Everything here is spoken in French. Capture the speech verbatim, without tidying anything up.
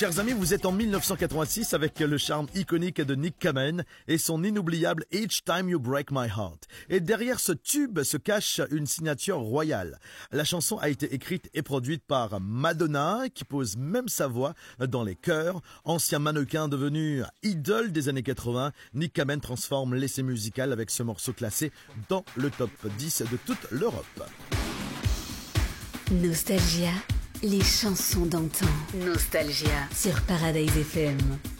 Chers amis, vous êtes en mille neuf cent quatre-vingt-six avec le charme iconique de Nick Kamen et son inoubliable Each Time You Break My Heart. Et derrière ce tube se cache une signature royale. La chanson a été écrite et produite par Madonna, qui pose même sa voix dans les chœurs. Ancien mannequin devenu idole des années quatre-vingts, Nick Kamen transforme l'essai musical avec ce morceau classé dans le top dix de toute l'Europe. Nostalgia, les chansons d'antan. Nostalgia sur Paradise F M.